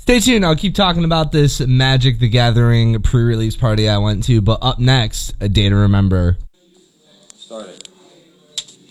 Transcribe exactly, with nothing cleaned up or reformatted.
Stay tuned. I'll keep talking about this Magic the Gathering pre-release party I went to. But up next, a day to remember. Start it.